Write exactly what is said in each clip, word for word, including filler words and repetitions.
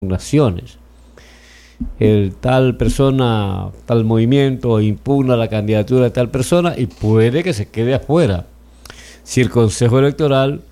naciones. El tal persona, tal movimiento impugna la candidatura de tal persona y puede que se quede afuera. Si el Consejo Electoral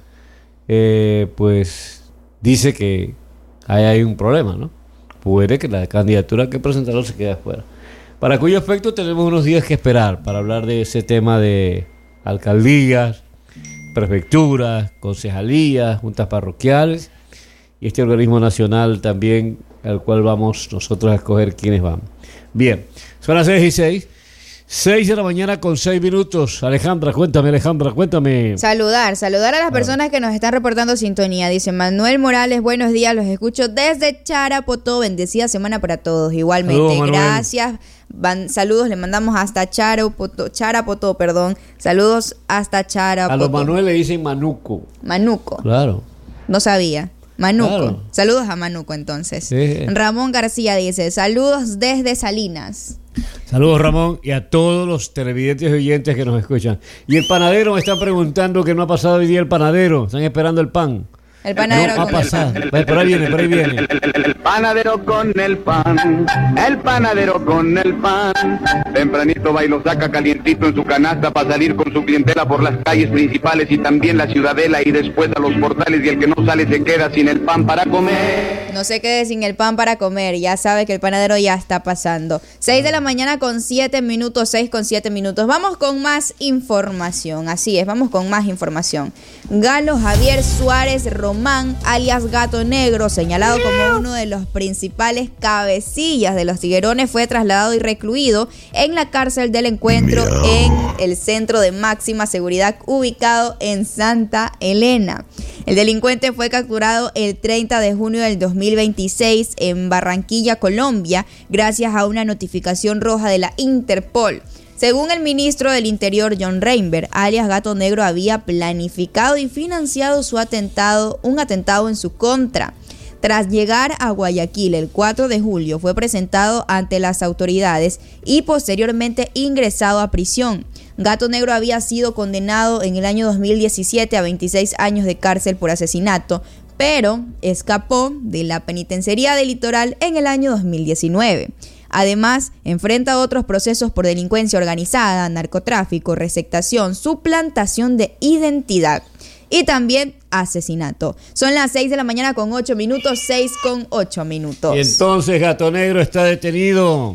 eh, pues dice que ahí hay un problema, ¿no? Puede que la candidatura que presentaron se quede afuera. Para cuyo efecto tenemos unos días que esperar para hablar de ese tema de alcaldías, prefecturas, concejalías, juntas parroquiales y este organismo nacional también al cual vamos nosotros a escoger quiénes van. Bien, son las seis y seis. seis de la mañana con seis minutos. Alejandra, cuéntame, Alejandra, cuéntame. Saludar, saludar a las personas que nos están reportando sintonía. Dice Manuel Morales, buenos días, los escucho desde Charapotó. Bendecida semana para todos. Igualmente, saludos, gracias. Van, saludos, le mandamos hasta Charapotó, Charapotó, perdón. Saludos hasta Charapotó. A los Manuel le dicen Manuco. Manuco. Claro. No sabía. Manuco. Claro. Saludos a Manuco entonces. Sí. Ramón García dice, saludos desde Salinas. Saludos, Ramón, y a todos los televidentes y oyentes que nos escuchan. Y el panadero, me están preguntando que no ha pasado hoy día el panadero. Están esperando el pan. El panadero no con ha pasado. El pan. Por ahí viene, por ahí viene. El panadero con el pan, el panadero con el pan. Tempranito va y lo saca calientito en su canasta para salir con su clientela por las calles principales y también la ciudadela y después a los portales, y el que no sale se queda sin el pan para comer. No se quede sin el pan para comer, ya sabe que el panadero ya está pasando. seis de la mañana con siete minutos, seis con siete minutos. Vamos con más información, así es, vamos con más información. Galo Javier Suárez Román, alias Gato Negro, señalado como uno de los principales cabecillas de los tiguerones, fue trasladado y recluido en la cárcel del Encuentro en el centro de máxima seguridad ubicado en Santa Elena. El delincuente fue capturado el treinta de junio del dos mil veintiséis en Barranquilla, Colombia, gracias a una notificación roja de la Interpol. Según el ministro del Interior, John Reinberg, alias Gato Negro había planificado y financiado su atentado, un atentado en su contra. Tras llegar a Guayaquil el cuatro de julio, fue presentado ante las autoridades y posteriormente ingresado a prisión. Gato Negro había sido condenado en el año dos mil diecisiete a veintiséis años de cárcel por asesinato, pero escapó de la penitenciaría del Litoral en el año dos mil diecinueve. Además, enfrenta otros procesos por delincuencia organizada, narcotráfico, receptación, suplantación de identidad y también asesinato. Son las seis de la mañana con ocho minutos, seis con ocho minutos. Y entonces Gato Negro está detenido.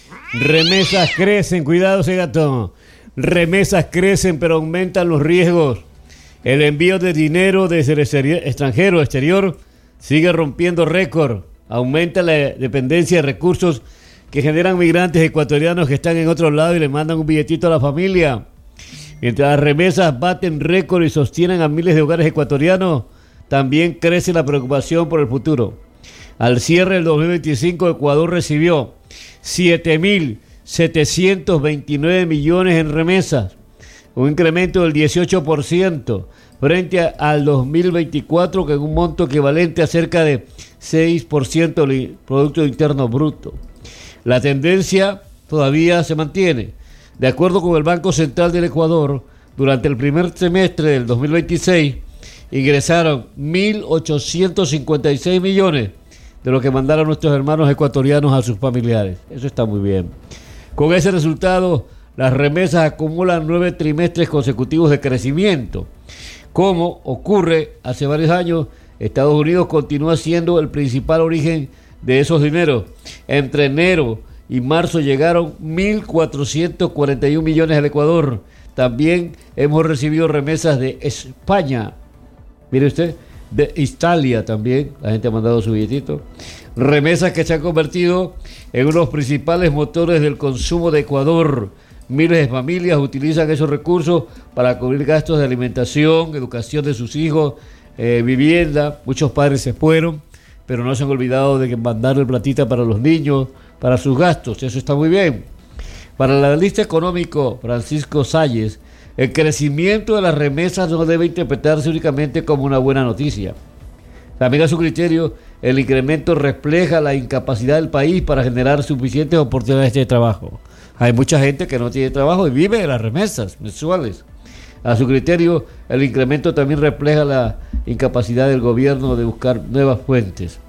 Remesas crecen, cuidado ese gato. Remesas crecen, pero aumentan los riesgos. El envío de dinero desde el extranjero, exterior, sigue rompiendo récord. Aumenta la dependencia de recursos que generan migrantes ecuatorianos que están en otro lado y le mandan un billetito a la familia. Mientras las remesas baten récord y sostienen a miles de hogares ecuatorianos, también crece la preocupación por el futuro. Al cierre del dos mil veinticinco, Ecuador recibió siete mil setecientos veintinueve millones en remesas, un incremento del dieciocho por ciento frente a, al dos mil veinticuatro, con un monto equivalente a cerca de seis por ciento del Producto Interno Bruto. La tendencia todavía se mantiene. De acuerdo con el Banco Central del Ecuador, durante el primer semestre del dos mil veintiséis ingresaron mil ochocientos cincuenta y seis millones de lo que mandaron nuestros hermanos ecuatorianos a sus familiares. Eso está muy bien. Con ese resultado, las remesas acumulan nueve trimestres consecutivos de crecimiento. Como ocurre hace varios años, Estados Unidos continúa siendo el principal origen de esos dineros. Entre enero y marzo llegaron mil cuatrocientos cuarenta y un millones al Ecuador. También hemos recibido remesas de España. Mire usted, de Italia también, la gente ha mandado su billetito. Remesas que se han convertido en uno de los principales motores del consumo de Ecuador. Miles de familias utilizan esos recursos para cubrir gastos de alimentación, educación de sus hijos, eh, vivienda. Muchos padres se fueron, pero no se han olvidado de que mandar el platita para los niños, para sus gastos. Eso está muy bien. Para el analista económico Francisco Salles, el crecimiento de las remesas no debe interpretarse únicamente como una buena noticia. También a su criterio, el incremento refleja la incapacidad del país para generar suficientes oportunidades de trabajo. Hay mucha gente que no tiene trabajo y vive de las remesas mensuales. A su criterio, el incremento también refleja la incapacidad del gobierno de buscar nuevas fuentes.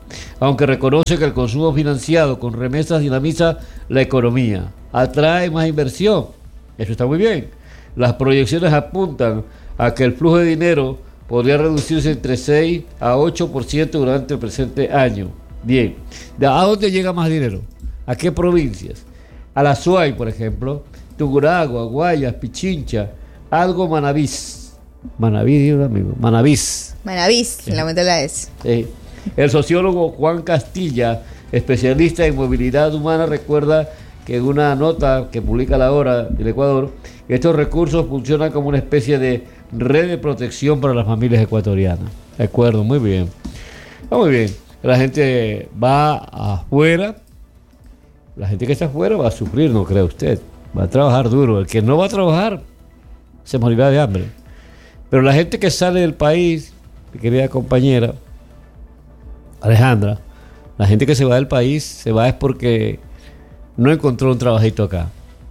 aunque reconoce que el consumo financiado con remesas dinamiza la economía, atrae más inversión. Eso está muy bien. Las proyecciones apuntan a que el flujo de dinero podría reducirse entre seis a ocho por ciento durante el presente año. Bien, ¿a dónde llega más dinero? ¿A qué provincias? A la Suay, por ejemplo, Tungurahua, Guayas, Pichincha, algo Manavís. Manavís, amigo, Manavís. Manavís, sí. La la es. Sí. El sociólogo Juan Castilla, especialista en movilidad humana, recuerda que en una nota que publica La Hora del Ecuador, estos recursos funcionan como una especie de red de protección para las familias ecuatorianas. De acuerdo, muy bien. Está muy bien. La gente va afuera, la gente que está afuera va a sufrir, no cree usted. Va a trabajar duro. El que no va a trabajar se morirá de hambre. Pero la gente que sale del país, mi querida compañera Alejandra, la gente que se va del país se va es porque no encontró un trabajito acá.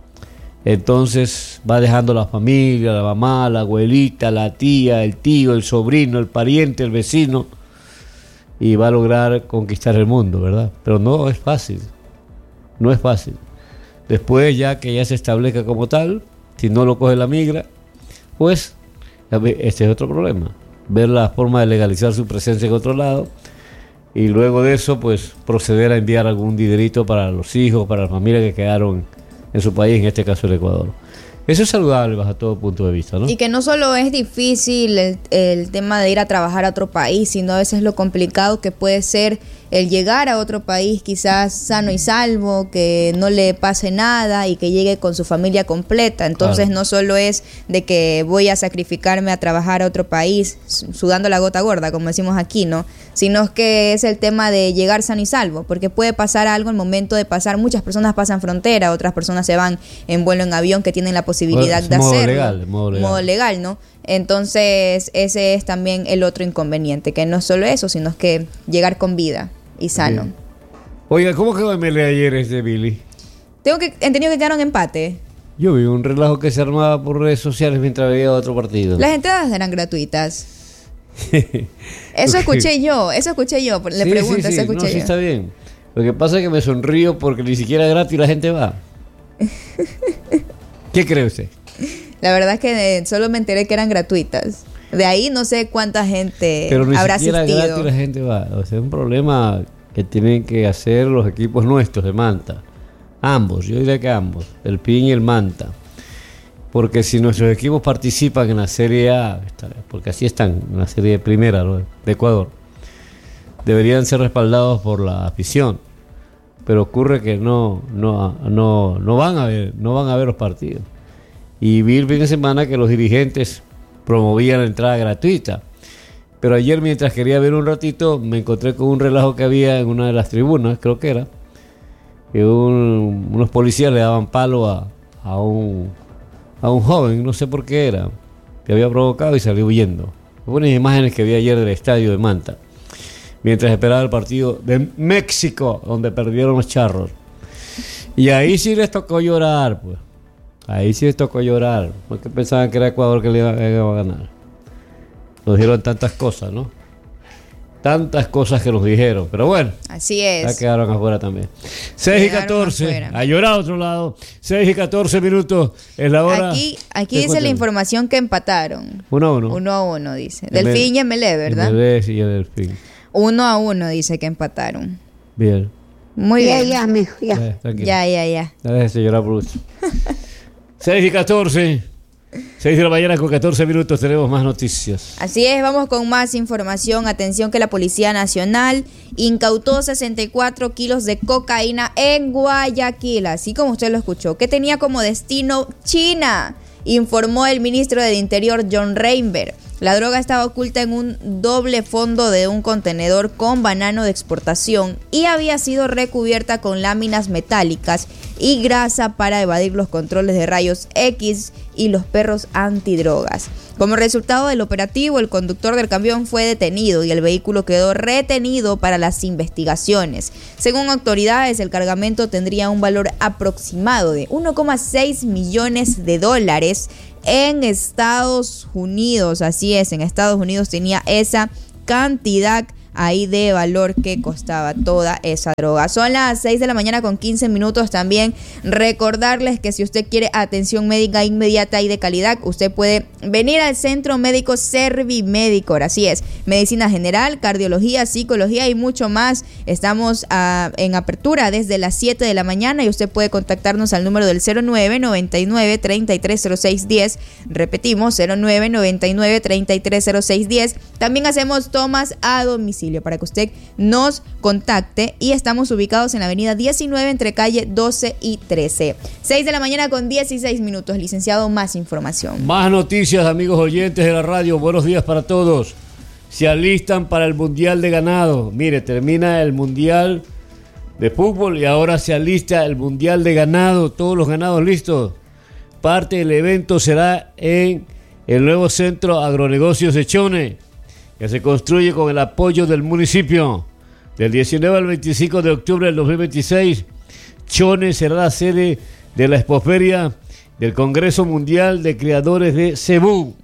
Entonces va dejando la familia, la mamá, la abuelita, la tía, el tío, el sobrino, el pariente, el vecino, y va a lograr conquistar el mundo, ¿verdad? Pero no es fácil, no es fácil. Después, ya que ya se establezca como tal, si no lo coge la migra, pues este es otro problema, ver la forma de legalizar su presencia en otro lado, y luego de eso pues proceder a enviar algún dinerito para los hijos, para las familias que quedaron en su país, en este caso el Ecuador. Eso es saludable bajo todo punto de vista, ¿no? Y que no solo es difícil el, el tema de ir a trabajar a otro país, sino a veces lo complicado que puede ser el llegar a otro país quizás sano y salvo, que no le pase nada y que llegue con su familia completa. Entonces claro, no solo es de que voy a sacrificarme a trabajar a otro país sudando la gota gorda, como decimos aquí, ¿no? Sino que es el tema de llegar sano y salvo, porque puede pasar algo al momento de pasar. Muchas personas pasan frontera, otras personas se van en vuelo en avión que tienen la posibilidad bueno, de modo hacerlo. Legal, modo legal. Modo legal, ¿no? Entonces ese es también el otro inconveniente, que no es solo eso, sino que llegar con vida y sano. Bien. Oiga, ¿cómo quedó M L A ayer este Billy? Tengo que entendido que quedaron empate. Yo vi un relajo que se armaba por redes sociales mientras veía otro partido. Las entradas eran gratuitas. Eso escuché yo, eso escuché yo. Le sí, pregunto, sí, sí. eso escuché no, yo. Sí, está bien. Lo que pasa es que me sonrío porque ni siquiera es gratis la gente va. ¿Qué cree usted? La verdad es que solo me enteré que eran gratuitas. De ahí no sé cuánta gente Pero ni habrá siquiera asistido. gratis la gente va. O sea, es un problema que tienen que hacer los equipos nuestros de Manta. Ambos, yo diría que ambos, el P I N y el Manta. Porque si nuestros equipos participan en la Serie A, porque así están, en la Serie Primera, ¿no?, de Ecuador, deberían ser respaldados por la afición. Pero ocurre que no, no, no, no van a ver, no van a ver los partidos. Y vi el fin de semana que los dirigentes promovían la entrada gratuita. Pero ayer, mientras quería ver un ratito, me encontré con un relajo que había en una de las tribunas, creo que era, que un, unos policías le daban palo a, a, un, a un joven, no sé por qué era, que había provocado y salió huyendo. Buenas imágenes que vi ayer del estadio de Manta, mientras esperaba el partido de México, donde perdieron los Charros. Y ahí sí les tocó llorar, pues. Ahí sí les tocó llorar, porque pensaban que era Ecuador que le iba, que iba a ganar. Nos dijeron tantas cosas, ¿no? Tantas cosas que nos dijeron, pero bueno. Así es. Ya quedaron afuera también. seis y catorce, a llorar a otro lado. seis y catorce minutos es la hora. Aquí, aquí dice la información que empataron. Uno a uno. Uno a uno, dice. Delfín y M L E, ¿verdad? M L E y el Delfín. Uno a uno dice que empataron. Bien. Muy ya, bien. Ya, mijo, ya. Ya, ya, ya, ya. Ya déjese llorar por gusto. seis y catorce. seis de la mañana con catorce minutos, tenemos más noticias. Así es, vamos con más información. Atención que la Policía Nacional incautó sesenta y cuatro kilos de cocaína en Guayaquil, así como usted lo escuchó, que tenía como destino China, informó el ministro del Interior John Reinberg. La droga estaba oculta en un doble fondo de un contenedor con banano de exportación y había sido recubierta con láminas metálicas y grasa para evadir los controles de rayos X y los perros antidrogas. Como resultado del operativo, el conductor del camión fue detenido y el vehículo quedó retenido para las investigaciones. Según autoridades, el cargamento tendría un valor aproximado de uno coma seis millones de dólares en Estados Unidos. Así es, en Estados Unidos tenía esa cantidad ahí de valor que costaba toda esa droga. Son las seis de la mañana con quince minutos. También recordarles que si usted quiere atención médica inmediata y de calidad, usted puede venir al Centro Médico Servimédico. Así es, medicina general, cardiología, psicología y mucho más. Estamos uh, en apertura desde las siete de la mañana y usted puede contactarnos al número del cero nueve noventa y nueve treinta y tres cero seis diez. Repetimos, cero nueve noventa y nueve treinta y tres cero seis diez. También hacemos tomas a domicilio para que usted nos contacte y estamos ubicados en la avenida diecinueve entre calle doce y trece. seis de la mañana con dieciséis minutos. Licenciado, más información. Más noticias, amigos oyentes de la radio. Buenos días para todos. Se alistan para el Mundial de Ganado. Mire, termina el Mundial de Fútbol y ahora se alista el Mundial de Ganado. Todos los ganados listos. Parte del evento será en el nuevo Centro Agronegocios de Chone, que se construye con el apoyo del municipio. Del diecinueve al veinticinco de octubre del dos mil veintiséis, Chone será la sede de la expoferia del Congreso Mundial de Criadores de Cebú.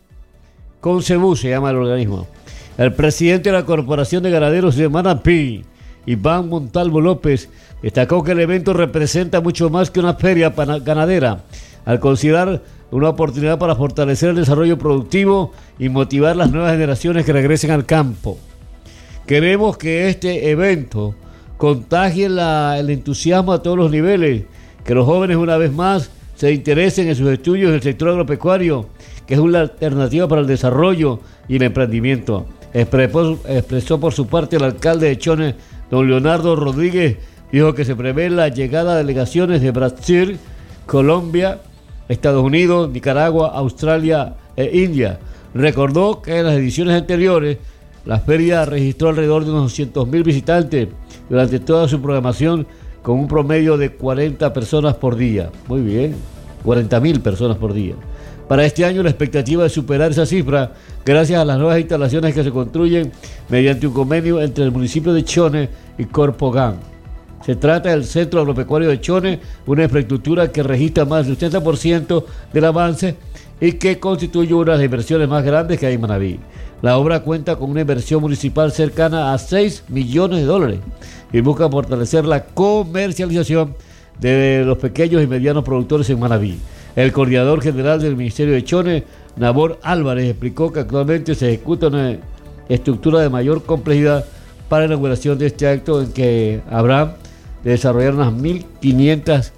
Con Cebú se llama el organismo. El presidente de la Corporación de Ganaderos de Manapí, Iván Montalvo López, destacó que el evento representa mucho más que una feria ganadera, al considerar una oportunidad para fortalecer el desarrollo productivo y motivar las nuevas generaciones que regresen al campo. Queremos que este evento contagie la, el entusiasmo a todos los niveles, que los jóvenes una vez más se interesen en sus estudios en el sector agropecuario, que es una alternativa para el desarrollo y el emprendimiento. Expresó, expresó por su parte el alcalde de Chone, don Leonardo Rodríguez, dijo que se prevé la llegada de delegaciones de Brasil, Colombia, Estados Unidos, Nicaragua, Australia e India. Recordó que en las ediciones anteriores la feria registró alrededor de unos doscientos mil visitantes durante toda su programación, con un promedio de cuarenta personas por día. Muy bien, cuarenta mil personas por día. Para este año la expectativa es superar esa cifra gracias a las nuevas instalaciones que se construyen mediante un convenio entre el municipio de Chone y Corpogán. Se trata del Centro Agropecuario de Chone, una infraestructura que registra más del ochenta por ciento del avance y que constituye una de las inversiones más grandes que hay en Manabí. La obra cuenta con una inversión municipal cercana a seis millones de dólares y busca fortalecer la comercialización de los pequeños y medianos productores en Manabí. El coordinador general del Ministerio de Chone, Nabor Álvarez, explicó que actualmente se ejecuta una estructura de mayor complejidad para la inauguración de este acto, en que habrá de desarrollar unas mil quinientas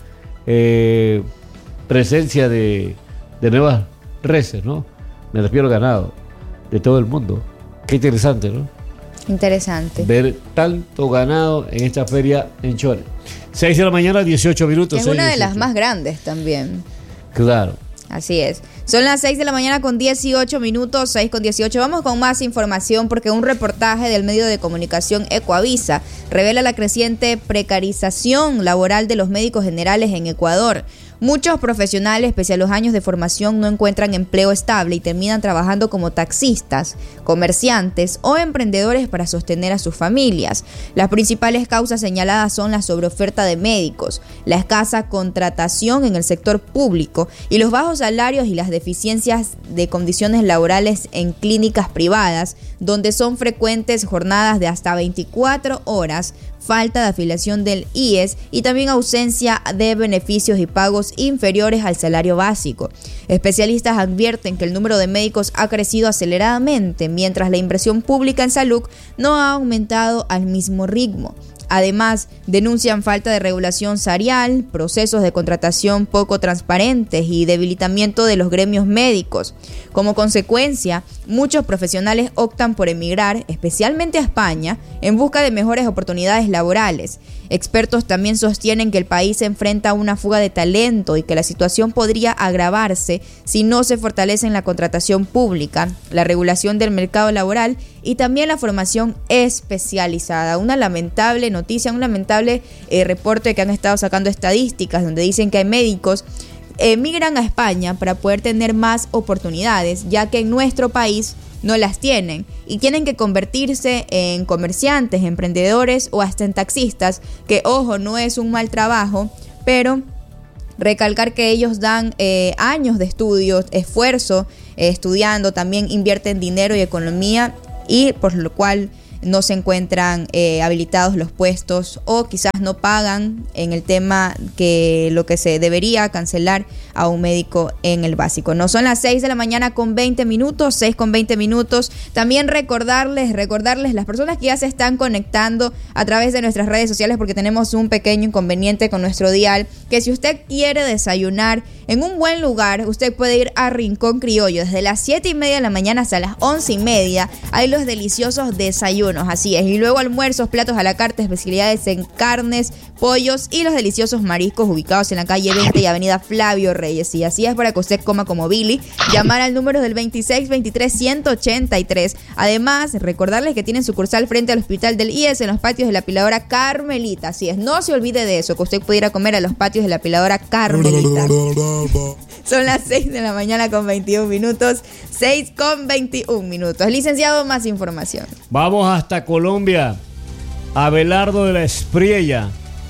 eh, presencias de, de nuevas reses, ¿no? Me refiero al ganado de todo el mundo. Qué interesante, ¿no? Interesante. Ver tanto ganado en esta feria en Chone. seis de la mañana, dieciocho minutos. Es una de dieciocho. las más grandes también. Claro. Así es. Son las seis de la mañana con dieciocho minutos, seis con dieciocho. Vamos con más información porque un reportaje del medio de comunicación Ecoavisa revela la creciente precarización laboral de los médicos generales en Ecuador. Muchos profesionales, pese a los años de formación, no encuentran empleo estable y terminan trabajando como taxistas, comerciantes o emprendedores para sostener a sus familias. Las principales causas señaladas son la sobreoferta de médicos, la escasa contratación en el sector público y los bajos salarios y las deficiencias de condiciones laborales en clínicas privadas, donde son frecuentes jornadas de hasta veinticuatro horas, falta de afiliación del I E S y también ausencia de beneficios y pagos inferiores al salario básico. Especialistas advierten que el número de médicos ha crecido aceleradamente, mientras la inversión pública en salud no ha aumentado al mismo ritmo. Además, denuncian falta de regulación salarial, procesos de contratación poco transparentes y debilitamiento de los gremios médicos. Como consecuencia, muchos profesionales optan por emigrar, especialmente a España, en busca de mejores oportunidades laborales. Expertos también sostienen que el país se enfrenta a una fuga de talento y que la situación podría agravarse si no se fortalece en la contratación pública, la regulación del mercado laboral y también la formación especializada. Una lamentable noticia, un lamentable eh, reporte que han estado sacando estadísticas donde dicen que hay médicos emigran a España para poder tener más oportunidades, ya que en nuestro país no las tienen y tienen que convertirse en comerciantes, emprendedores o hasta en taxistas, que ojo, no es un mal trabajo, pero recalcar que ellos dan eh, años de estudio, esfuerzo, eh, estudiando, también invierten dinero y economía y por lo cual no se encuentran eh, habilitados los puestos o quizás no pagan en el tema que lo que se debería cancelar a un médico en el básico. No son las seis de la mañana con veinte minutos, seis con veinte minutos. También recordarles, recordarles las personas que ya se están conectando a través de nuestras redes sociales, porque tenemos un pequeño inconveniente con nuestro dial, que si usted quiere desayunar en un buen lugar, usted puede ir a Rincón Criollo desde las siete y media de la mañana hasta las once y media. Hay los deliciosos desayunos, así es, y luego almuerzos, platos a la carta, especialidades en carnes, pollos y los deliciosos mariscos, ubicados en la calle veinte y avenida Flavio Reyes. Y así es, para que usted coma como Billy, llamar al número del veintiséis veintitrés ciento ochenta y tres. Además, recordarles que tienen sucursal frente al Hospital del I E S en los patios de la apiladora Carmelita. Así es, no se olvide de eso, que usted pudiera comer a los patios de la apiladora Carmelita. Son las seis de la mañana con veintiún minutos, seis con veintiún minutos. Licenciado, más información. Vamos hasta Colombia. Abelardo de la Espriella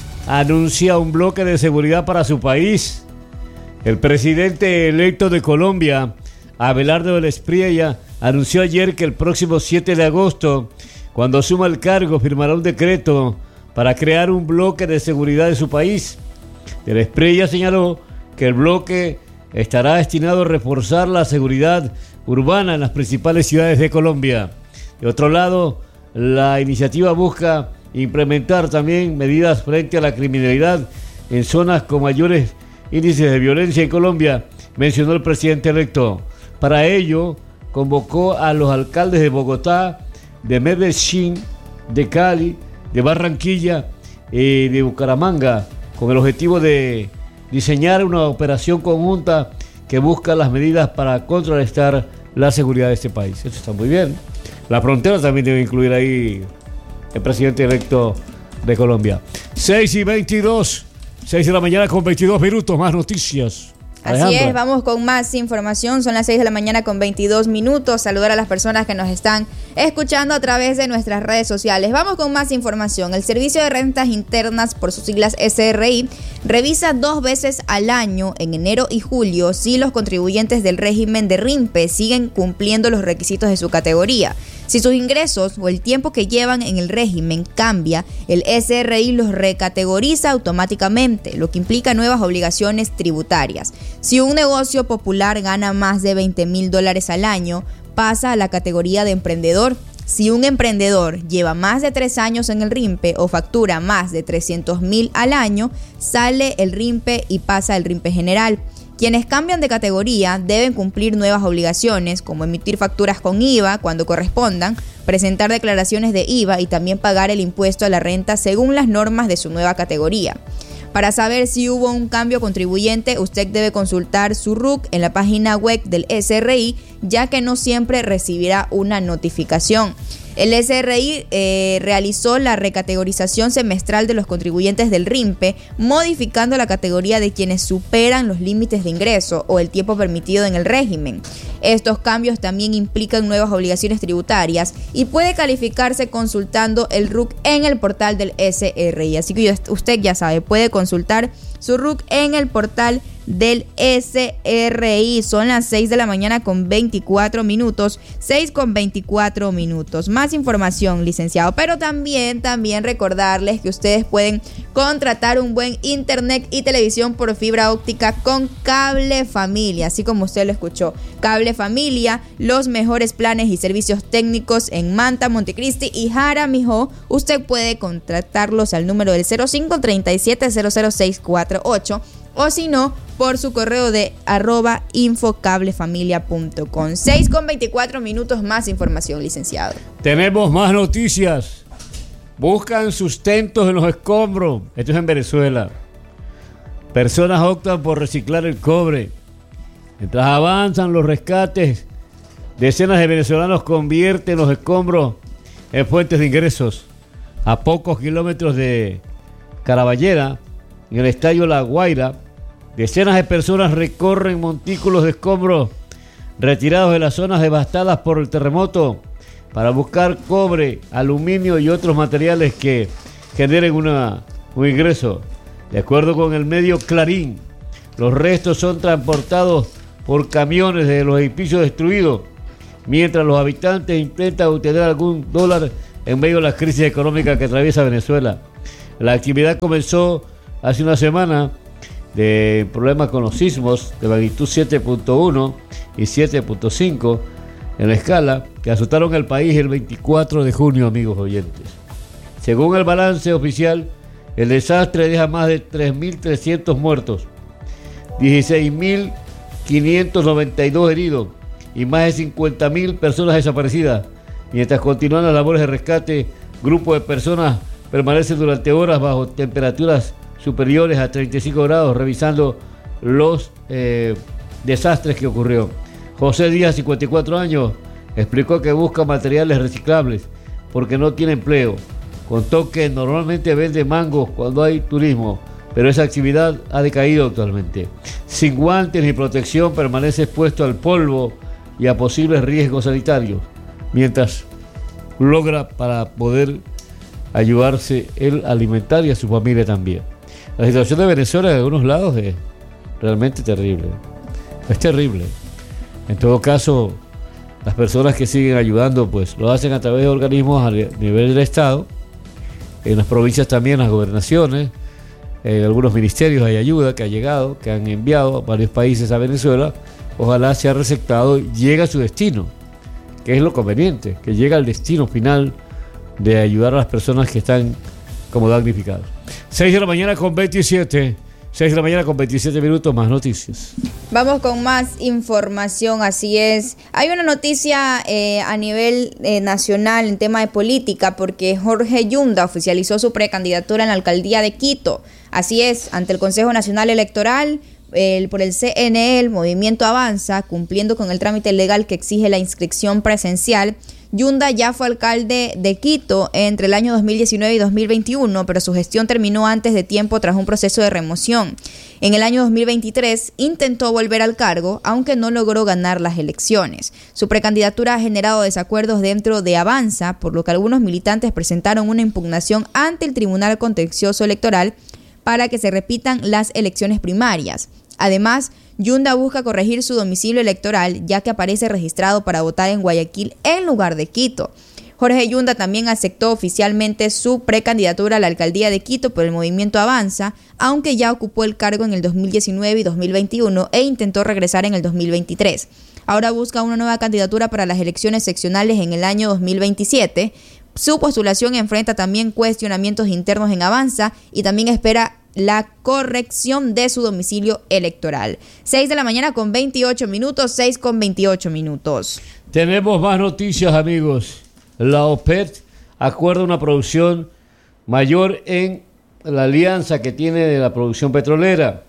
anuncia un bloque de seguridad para su país. El presidente electo de Colombia, Abelardo de la Espriella, anunció ayer que el próximo siete de agosto, cuando asuma el cargo, firmará un decreto para crear un bloque de seguridad de su país. De la Espriella señaló que el bloque estará destinado a reforzar la seguridad urbana en las principales ciudades de Colombia. De otro lado, la iniciativa busca implementar también medidas frente a la criminalidad en zonas con mayores índices de violencia en Colombia, mencionó el presidente electo. Para ello, convocó a los alcaldes de Bogotá, de Medellín, de Cali, de Barranquilla y de Bucaramanga, con el objetivo de diseñar una operación conjunta que busca las medidas para contrarrestar la seguridad de este país. Eso está muy bien. La frontera también debe incluir ahí el presidente electo de Colombia. seis y veintidós, seis de la mañana con veintidós minutos, más noticias. Así es, vamos con más información. Son las seis de la mañana con veintidós minutos. Saludar a las personas que nos están escuchando a través de nuestras redes sociales. Vamos con más información. El Servicio de Rentas Internas, por sus siglas S R I, revisa dos veces al año, en enero y julio, si los contribuyentes del régimen de RIMPE siguen cumpliendo los requisitos de su categoría. Si sus ingresos o el tiempo que llevan en el régimen cambia, el S R I los recategoriza automáticamente, lo que implica nuevas obligaciones tributarias. Si un negocio popular gana más de veinte mil dólares al año, pasa a la categoría de emprendedor. Si un emprendedor lleva más de tres años en el RIMPE o factura más de trescientos mil al año, sale el RIMPE y pasa al RIMPE general. Quienes cambian de categoría deben cumplir nuevas obligaciones, como emitir facturas con I V A cuando correspondan, presentar declaraciones de I V A y también pagar el impuesto a la renta según las normas de su nueva categoría. Para saber si hubo un cambio contribuyente, usted debe consultar su R U C en la página web del S R I, ya que no siempre recibirá una notificación. El S R I eh, realizó la recategorización semestral de los contribuyentes del RIMPE, modificando la categoría de quienes superan los límites de ingreso o el tiempo permitido en el régimen. Estos cambios también implican nuevas obligaciones tributarias y puede calificarse consultando el R U C en el portal del S R I. Así que usted ya sabe, puede consultar su R U C en el portal del S R I. Son las seis de la mañana con veinticuatro minutos, seis con veinticuatro minutos. Más información, licenciado, pero también, también recordarles que ustedes pueden contratar un buen internet y televisión por fibra óptica con Cable Familia, así como usted lo escuchó. Cable Familia, los mejores planes y servicios técnicos en Manta, Montecristi y Jaramillo. Usted puede contratarlos al número del cero cinco treinta y siete cero cero seis cuatro ocho o si no, por su correo de arroba infocablefamilia punto com. seis con veinticuatro minutos, más información, licenciado. Tenemos más noticias. Buscan sustentos en los escombros. Esto es en Venezuela. Personas optan por reciclar el cobre. Mientras avanzan los rescates, decenas de venezolanos convierten los escombros en fuentes de ingresos. A pocos kilómetros de Caraballera, en el estadio La Guaira, decenas de personas recorren montículos de escombros retirados de las zonas devastadas por el terremoto para buscar cobre, aluminio y otros materiales que generen una, un ingreso. De acuerdo con el medio Clarín, los restos son transportados por camiones desde los edificios destruidos, mientras los habitantes intentan obtener algún dólar en medio de la crisis económica que atraviesa Venezuela. La actividad comenzó hace una semana de problemas con los sismos de magnitud siete punto uno y siete punto cinco en la escala que azotaron el país el veinticuatro de junio, amigos oyentes. Según el balance oficial, el desastre deja más de tres mil trescientos muertos, dieciséis mil quinientos noventa y dos heridos y más de cincuenta mil personas desaparecidas. Mientras continúan las labores de rescate, grupos de personas permanecen durante horas bajo temperaturas superiores a treinta y cinco grados, revisando los eh, desastres que ocurrió. José Díaz, cincuenta y cuatro años, explicó que busca materiales reciclables porque no tiene empleo. Contó que normalmente vende mangos cuando hay turismo, pero esa actividad ha decaído actualmente. Sin guantes ni protección, permanece expuesto al polvo y a posibles riesgos sanitarios, mientras logra para poder ayudarse él a alimentar y a su familia también. La situación de Venezuela en algunos lados es realmente terrible. Es terrible. En todo caso, las personas que siguen ayudando, pues lo hacen a través de organismos a nivel del Estado. En las provincias también, las gobernaciones, en algunos ministerios hay ayuda que ha llegado, que han enviado a varios países a Venezuela. Ojalá sea receptado y llegue a su destino, que es lo conveniente, que llegue al destino final de ayudar a las personas que están como damnificadas. seis de la mañana con veintisiete. seis de la mañana con veintisiete minutos, más noticias. Vamos con más información, así es. Hay una noticia eh, a nivel eh, nacional en tema de política, porque Jorge Yunda oficializó su precandidatura en la alcaldía de Quito. Así es, ante el Consejo Nacional Electoral, el, por el C N E, el Movimiento Avanza, cumpliendo con el trámite legal que exige la inscripción presencial. Yunda ya fue alcalde de Quito entre el año dos mil diecinueve y dos mil veintiuno, pero su gestión terminó antes de tiempo tras un proceso de remoción. En el año dos mil veintitrés intentó volver al cargo, aunque no logró ganar las elecciones. Su precandidatura ha generado desacuerdos dentro de Avanza, por lo que algunos militantes presentaron una impugnación ante el Tribunal Contencioso Electoral para que se repitan las elecciones primarias. Además, Yunda busca corregir su domicilio electoral, ya que aparece registrado para votar en Guayaquil en lugar de Quito. Jorge Yunda también aceptó oficialmente su precandidatura a la alcaldía de Quito por el Movimiento Avanza, aunque ya ocupó el cargo en el dos mil diecinueve y dos mil veintiuno e intentó regresar en el dos mil veintitrés. Ahora busca una nueva candidatura para las elecciones seccionales en el año dos mil veintisiete. Su postulación enfrenta también cuestionamientos internos en Avanza y también espera la corrección de su domicilio electoral. seis de la mañana con veintiocho minutos, seis con veintiocho minutos. Tenemos más noticias, amigos. La OPEC acuerda una producción mayor en la alianza que tiene de la producción petrolera.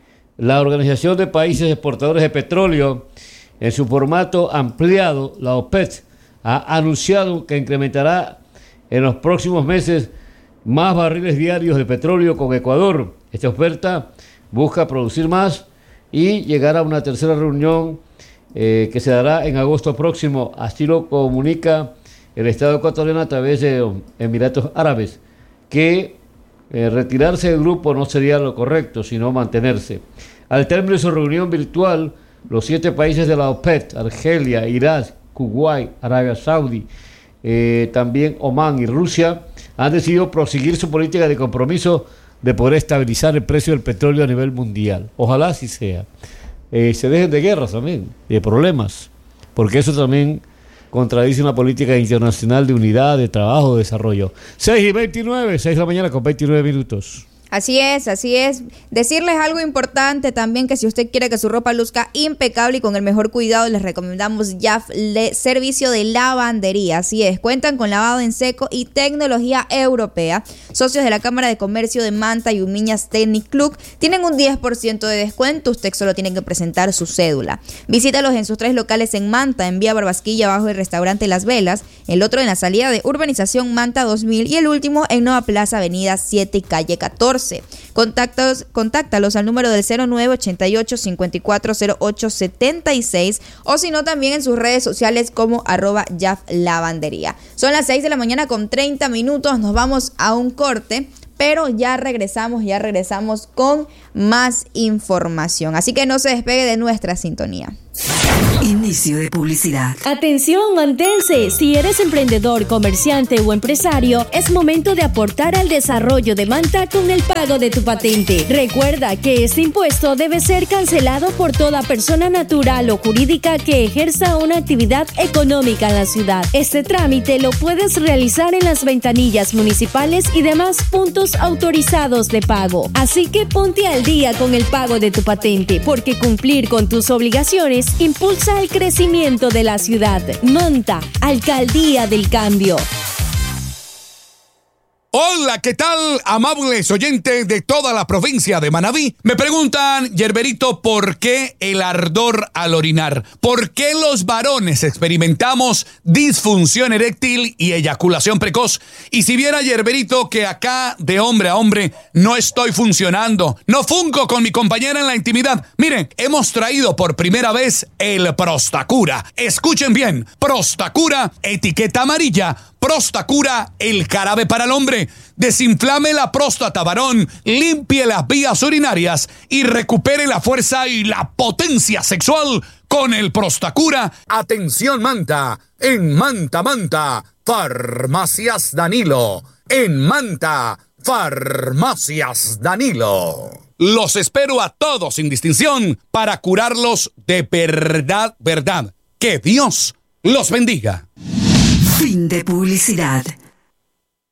La Organización de Países Exportadores de Petróleo, en su formato ampliado, la OPEC, ha anunciado que incrementará en los próximos meses más barriles diarios de petróleo con Ecuador. Esta oferta busca producir más y llegar a una tercera reunión eh, que se dará en agosto próximo. Así lo comunica el Estado ecuatoriano a través de Emiratos Árabes, que eh, retirarse del grupo no sería lo correcto, sino mantenerse. Al término de su reunión virtual, los siete países de la OPEC, Argelia, Irak, Kuwait, Arabia Saudí, eh, también Omán y Rusia, han decidido proseguir su política de compromiso de poder estabilizar el precio del petróleo a nivel mundial. Ojalá así sea. Eh, se dejen de guerras también, de problemas, porque eso también contradice una política internacional de unidad, de trabajo, de desarrollo. seis y veintinueve, seis de la mañana con veintinueve minutos. Así es, así es. Decirles algo importante también, que si usted quiere que su ropa luzca impecable y con el mejor cuidado, les recomendamos J A F, le, servicio de lavandería. Así es, cuentan con lavado en seco y tecnología europea. Socios de la Cámara de Comercio de Manta y Umiñas Technic Club tienen un diez por ciento de descuento. Usted solo tiene que presentar su cédula. Visítalos en sus tres locales en Manta, en Vía Barbasquilla, bajo el restaurante Las Velas, el otro en la salida de Urbanización Manta dos mil y el último en Nueva Plaza, Avenida siete y Calle catorce. Contáctalos, contáctalos al número del cero nueve ochenta y ocho cincuenta y cuatro cero ocho setenta y seis o si no también en sus redes sociales como arroba J A F Lavandería. Son las seis de la mañana con treinta minutos, nos vamos a un corte, pero ya regresamos, ya regresamos con más información. Así que no se despegue de nuestra sintonía. Inicio de publicidad. Atención, mantense. Si eres emprendedor, comerciante o empresario, es momento de aportar al desarrollo de Manta con el pago de tu patente. Recuerda que este impuesto debe ser cancelado por toda persona natural o jurídica que ejerza una actividad económica en la ciudad. Este trámite lo puedes realizar en las ventanillas municipales y demás puntos autorizados de pago. Así que ponte al día con el pago de tu patente, porque cumplir con tus obligaciones impulsa el crecimiento de la ciudad. Manta, Alcaldía del Cambio. Hola, ¿qué tal, amables oyentes de toda la provincia de Manabí? Me preguntan, Yerberito, ¿por qué el ardor al orinar? ¿Por qué los varones experimentamos disfunción eréctil y eyaculación precoz? Y si viera, Yerberito, que acá de hombre a hombre no estoy funcionando, no funco con mi compañera en la intimidad. Miren, hemos traído por primera vez el Prostacura. Escuchen bien, Prostacura, etiqueta amarilla. Prostacura, el jarabe para el hombre. Desinflame la próstata, varón, limpie las vías urinarias y recupere la fuerza y la potencia sexual con el Prostacura. Atención, Manta, en Manta, Manta, Farmacias Danilo. En Manta, Farmacias Danilo. Los espero a todos sin distinción para curarlos de verdad, verdad. Que Dios los bendiga. Fin de publicidad.